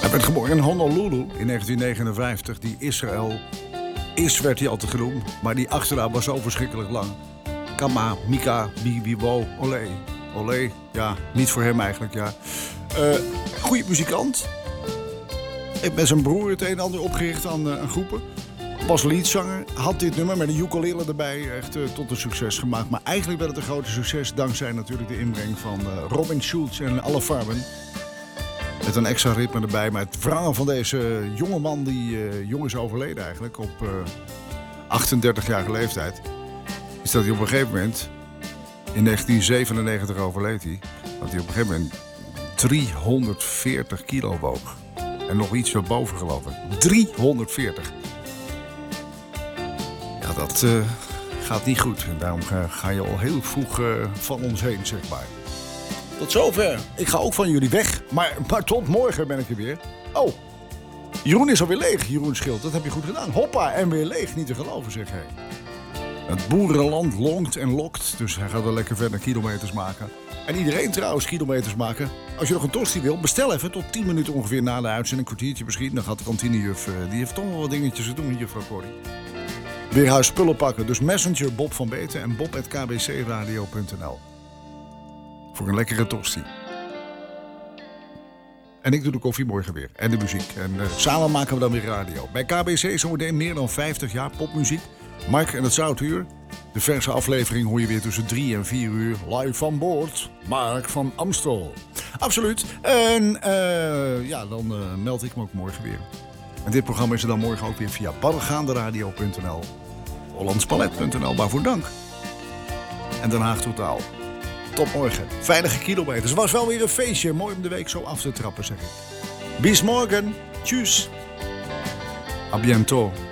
Hij werd geboren in Honolulu in 1959. Die Israël werd hij altijd genoemd. Maar die achternaam was zo verschrikkelijk lang. Kama, Mika, Bibiwo, Olé. Olé, ja, niet voor hem eigenlijk, ja. Goeie muzikant. Heeft met zijn broer het een en ander opgericht aan groepen. Was leadzanger, had dit nummer met een ukulele erbij echt tot een succes gemaakt. Maar eigenlijk werd het een grote succes dankzij natuurlijk de inbreng van Robin Schulz en Alle Farben. Met een extra ritme erbij. Maar het verhaal van deze jonge man die jong is overleden eigenlijk op 38-jarige leeftijd. Is dat hij op een gegeven moment, in 1997 overleed hij. Dat hij op een gegeven moment 340 kilo woog. En nog iets erboven geloof ik. 340. Ja, dat gaat niet goed. En daarom ga je al heel vroeg van ons heen, zeg maar. Tot zover. Ik ga ook van jullie weg. Maar tot morgen ben ik er weer. Oh, Jeroen is alweer leeg. Jeroen Schild, dat heb je goed gedaan. Hoppa, en weer leeg. Niet te geloven, zeg hij. Het boerenland longt en lokt. Dus hij gaat wel lekker verder kilometers maken. En iedereen trouwens kilometers maken. Als je nog een tosti wil, bestel even tot 10 minuten ongeveer na de uitzending. Een kwartiertje misschien. Dan gaat de kantinejuf, die heeft toch wel wat dingetjes te doen, juffrouw Corrie. Weer haar spullen pakken. Dus Messenger Bob van Beten en bob@kbcradio.nl. Voor een lekkere tosti. En ik doe de koffie morgen weer. En de muziek. En samen maken we dan weer radio. Bij KBC zometeen meer dan 50 jaar popmuziek. Mark en het Zoutuur. De verse aflevering hoor je weer tussen 3 en 4 uur. Live van boord. Mark van Amstel. Absoluut. En ja, dan meld ik me ook morgen weer. En dit programma is er dan morgen ook weer via paddegaanderadio.nl. Hollandspalet.nl. Waarvoor dank. En Den Haag Totaal. Tot morgen. Veilige kilometers. Het was wel weer een feestje. Mooi om de week zo af te trappen, zeg ik. Bis morgen. Tjus. A bientôt.